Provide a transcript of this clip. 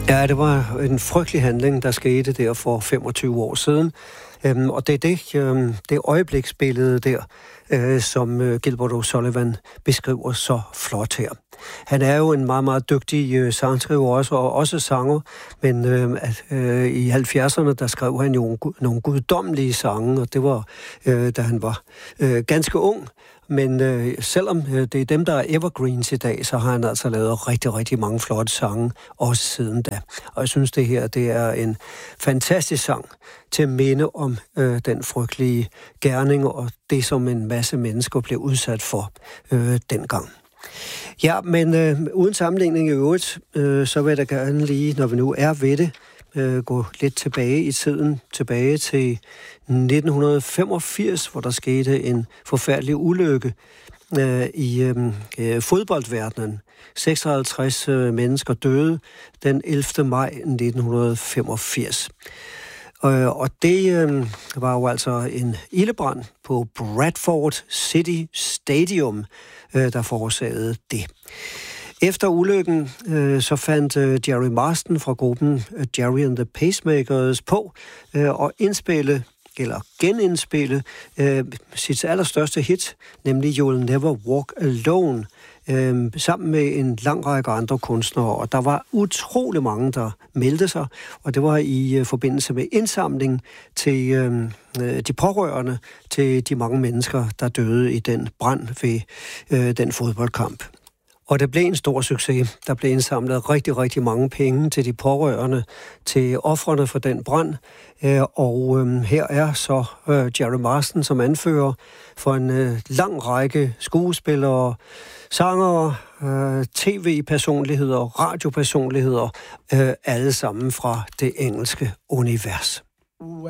Ja, det var en frygtelig handling, der skete der for 25 år siden. Og det er det øjebliksbillede der, som Gilbert O'Sullivan beskriver så flot her. Han er jo en meget, meget dygtig sangskriver også sanger, men i 70'erne, der skrev han jo nogle guddommelige sange, og det var, da han var ganske ung. Men selvom det er dem, der er evergreens i dag, så har han altså lavet rigtig, rigtig mange flotte sange, også siden da. Og jeg synes, det her det er en fantastisk sang til at minde om den frygtelige gerning, og det, som en masse mennesker blev udsat for dengang. Ja, men uden sammenligning i øvrigt, så vil jeg da gerne lige, når vi nu er ved det, gå lidt tilbage i tiden, tilbage til 1985, hvor der skete en forfærdelig ulykke i fodboldverdenen. 56 mennesker døde den 11. maj 1985. Og det var jo altså en ildebrand på Bradford City Stadium, der forårsagede det. Efter ulykken så fandt Jerry Marsden fra gruppen Jerry and the Pacemakers på at genindspille sit allerstørste hit, nemlig You'll Never Walk Alone, sammen med en lang række andre kunstnere. Og der var utrolig mange, der meldte sig, og det var i forbindelse med indsamling til de pårørende til de mange mennesker, der døde i den brand ved den fodboldkamp. Og det blev en stor succes. Der blev indsamlet rigtig, rigtig mange penge til de pårørende, til ofrene for den brand. Og her er så Jerry Marsden som anfører for en lang række skuespillere, sangere, tv-personligheder, radiopersonligheder, alle sammen fra det engelske univers.